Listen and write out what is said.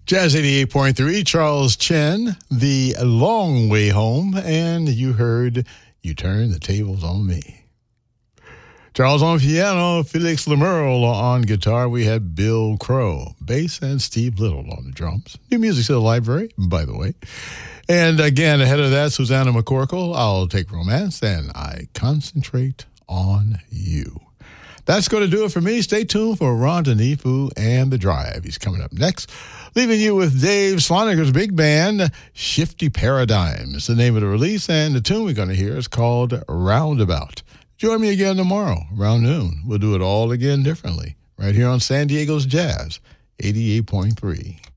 Jazz 88.3, Charles Chen, The Long Way Home, and you heard You Turn the Tables on Me. Charles on piano, Felix Lemerle on guitar. We had Bill Crow, bass, and Steve Little on the drums. New Music to the Library, by the way. And again, ahead of that, Susanna McCorkle, I'll Take Romance, and I Concentrate on You. That's going to do it for me. Stay tuned for Ron Denifu and The Drive. He's coming up next. Leaving you with Dave Sloniger's big band, Shifty Paradigms. The name of the release, and the tune we're going to hear is called Roundabout. Join me again tomorrow around noon. We'll do it all again differently right here on San Diego's Jazz 88.3.